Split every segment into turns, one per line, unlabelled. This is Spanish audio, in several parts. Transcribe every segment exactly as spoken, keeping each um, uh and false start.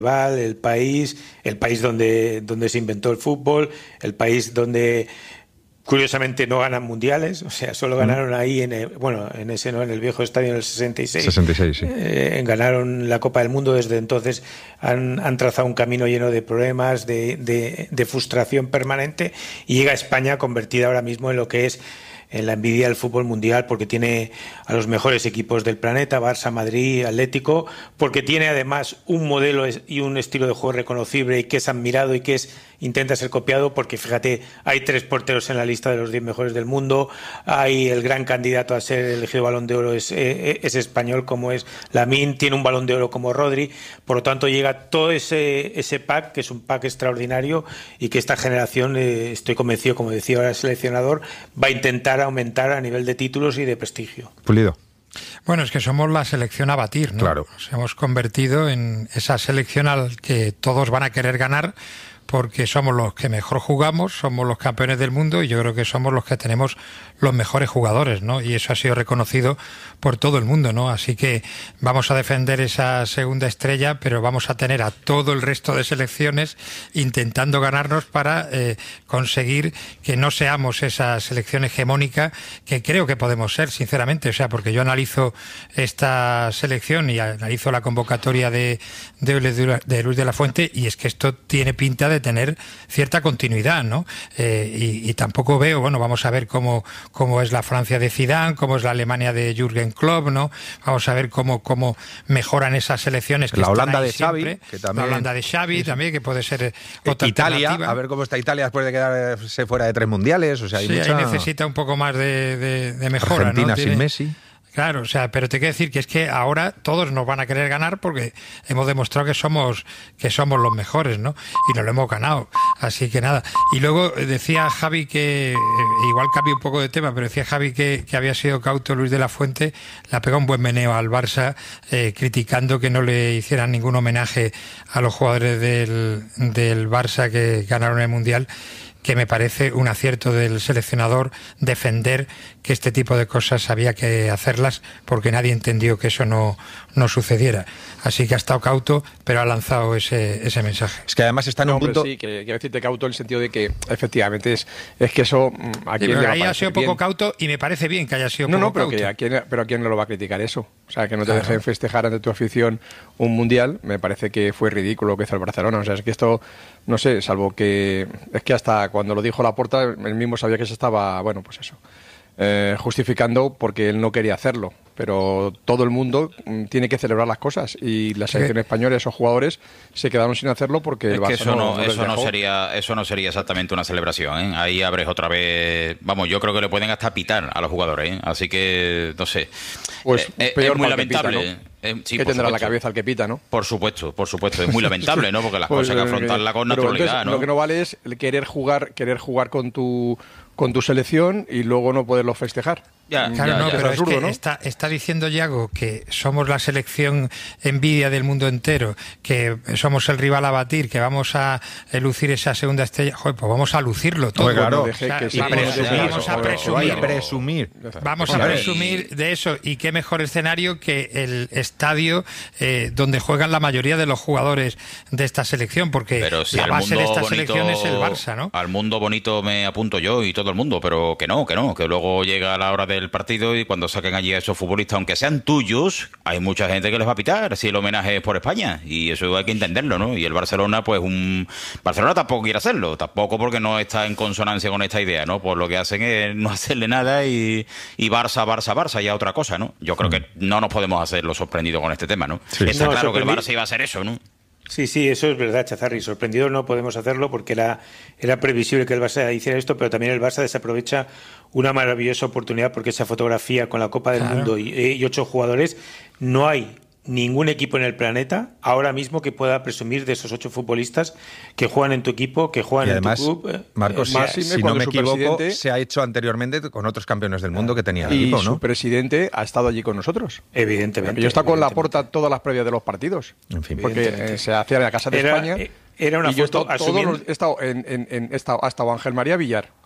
el país, el país donde, donde se inventó el fútbol, el país donde curiosamente no ganan mundiales, o sea, solo ganaron ahí, en el, bueno, en ese no, en el viejo estadio en el sesenta y seis.
sesenta y seis, sí.
Eh, ganaron la Copa del Mundo, desde entonces han, han trazado un camino lleno de problemas, de, de, de frustración permanente, y llega a España convertida ahora mismo en lo que es en la envidia del fútbol mundial, porque tiene a los mejores equipos del planeta, Barça, Madrid, Atlético, porque tiene además un modelo y un estilo de juego reconocible y que es admirado y que es intenta ser copiado, porque fíjate, hay tres porteros en la lista de los diez mejores del mundo, hay el gran candidato a ser elegido Balón de Oro es, eh, es español como es Lamine, tiene un Balón de Oro como Rodri, por lo tanto llega todo ese, ese pack, que es un pack extraordinario y que esta generación, eh, estoy convencido, como decía ahora el seleccionador, va a intentar aumentar a nivel de títulos y de prestigio.
Pulido.
Bueno, es que somos la selección a batir, ¿no?
Claro.
Nos hemos convertido en esa selección al que todos van a querer ganar, porque somos los que mejor jugamos, somos los campeones del mundo y yo creo que somos los que tenemos los mejores jugadores, ¿no? Y eso ha sido reconocido por todo el mundo, ¿no? Así que vamos a defender esa segunda estrella, pero vamos a tener a todo el resto de selecciones intentando ganarnos para eh, conseguir que no seamos esa selección hegemónica que creo que podemos ser, sinceramente. O sea, porque yo analizo esta selección y analizo la convocatoria de, de, de Luis de la Fuente y es que esto tiene pinta de tener cierta continuidad, ¿no? Eh, y, y tampoco veo, bueno, vamos a ver cómo, cómo es la Francia de Zidane, cómo es la Alemania de Jürgen Klopp, ¿no? Vamos a ver cómo, cómo mejoran esas selecciones que
la
están
Holanda
ahí
de Xavi,
siempre.
que también,
la Holanda de Xavi
sí,
también, que puede ser otra
Italia,
alternativa.
a ver cómo está Italia después de quedarse fuera de tres mundiales, o sea, hay
sí,
mucha...
ahí necesita un poco más de, de, de mejora,
Argentina,
¿no?
sin
Tiene...
Messi.
Claro, o sea, pero te quiero decir que es que ahora todos nos van a querer ganar porque hemos demostrado que somos que somos los mejores, ¿no? Y nos lo hemos ganado. Así que nada. Y luego decía Javi que, igual cambia un poco de tema, pero decía Javi que, que había sido cauto Luis de la Fuente, le ha pegado un buen meneo al Barça, eh, criticando que no le hicieran ningún homenaje a los jugadores del, del Barça que ganaron el Mundial, que me parece un acierto del seleccionador defender que este tipo de cosas había que hacerlas porque nadie entendió que eso no, no sucediera. Así que ha estado cauto, pero ha lanzado ese, ese mensaje.
Es que además está en
no,
un punto...
Sí, que quiero decirte cauto en el sentido de que efectivamente es, es que eso... ¿A quién
sí,
le va
ahí
a
ha sido
bien?
poco cauto y me parece bien que haya sido
no,
poco
no, pero
cauto.
Que a quién, pero ¿a quién no lo va a criticar eso? O sea, que no te
Claro.
dejen festejar ante tu afición un mundial, me parece que fue ridículo lo que hizo el Barcelona. O sea, es que esto, no sé, salvo que... Es que hasta cuando lo dijo Laporta, él mismo sabía que se estaba, bueno, pues eso, eh, justificando porque él no quería hacerlo. Pero todo el mundo mm, tiene que celebrar las cosas y la selección española, esos jugadores, se quedaron sin hacerlo porque
es
el
que
Barça
eso
no,
no,
no les
eso no
dejó.
sería eso no sería exactamente una celebración, ¿eh? Ahí abres otra vez, vamos, yo creo que le pueden hasta pitar a los jugadores, ¿eh? Así que no sé,
Pues
eh,
peor
es muy
mal que pita,
lamentable,
¿no?
Eh, sí,
¿Qué
por
tendrá
supuesto.
la cabeza el que pita, no?
Por supuesto, por supuesto, es muy lamentable, ¿no? Porque las
Pues,
cosas hay que
eh,
afrontarlas con
pero
naturalidad,
entonces,
¿no?
Lo que no vale es el querer jugar, querer jugar con tu con tu selección y luego no poderlo festejar.
Ya,
Claro,
ya,
no,
ya.
pero
absurdo,
es que
¿no?
está, está diciendo Yago que somos la selección envidia del mundo entero, que somos el rival a batir, que vamos a lucir esa segunda estrella. Joder, pues vamos a lucirlo todo.
Pues claro.
O sea,
Que sí,
vamos,
presumir,
vamos a
joder,
presumir.
que vaya.
presumir.
Vamos a
Hombre,
presumir de eso, y qué mejor escenario que el estadio eh, donde juegan la mayoría de los jugadores de esta selección, porque
Pero si
la
al
base de
mundo
esta
bonito,
selección es el Barça, ¿no?
Al mundo bonito me apunto yo y todo el mundo, pero que no, que no, que luego llega la hora del partido y cuando saquen allí a esos futbolistas, aunque sean tuyos, hay mucha gente que les va a pitar si el homenaje es por España, y eso hay que entenderlo, ¿no? Y el Barcelona, pues un... Barcelona tampoco quiere hacerlo, tampoco porque no está en consonancia con esta idea, ¿no? Pues lo que hacen es no hacerle nada y, y Barça, Barça, Barça, ya otra cosa, ¿no? Yo creo mm. que no nos podemos hacer los sorprendidos con este tema, ¿no?
Sí.
Está
No,
claro que el
sorprendi-
Barça iba a hacer eso, ¿no?
Sí, sí, eso es verdad, Chazarri. Sorprendido no podemos hacerlo porque era, era previsible que el Barça hiciera esto, pero también el Barça desaprovecha una maravillosa oportunidad porque esa fotografía con la Copa del
Claro.
Mundo y, y ocho jugadores, no hay ningún equipo en el planeta ahora mismo que pueda presumir de esos ocho futbolistas que juegan en tu equipo, que juegan
Y además,
en tu club.
Marcos,
Eh,
Máxime
si no
cuando
me
su
equivoco,
presidente-
se ha hecho anteriormente con otros campeones del mundo que tenía el
Y
equipo,
su
¿no?
presidente ha estado allí con nosotros.
Evidentemente.
Yo he estado con
evidentemente.
Laporta todas las previas de los partidos.
En fin.
Porque eh, se hacía en la Casa de
Era-
España.
era una
y yo he
foto
estado, todos
asumiendo-
los- he estado en, en, en- he estado- ha estado Ángel María Villar.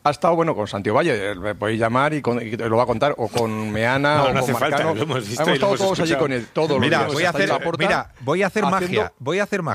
ha estado, bueno, con Santiago Valle, me podéis llamar y, con, y lo va a contar, o con Meana,
no,
o
no
con
hace
Marcano.
falta, lo hemos visto
hemos
y lo
estado
hemos
todos allí
escuchado.
con él, todos
Mira,
los
voy a hacer, mira, voy a hacer
haciendo...
magia, voy a hacer magia.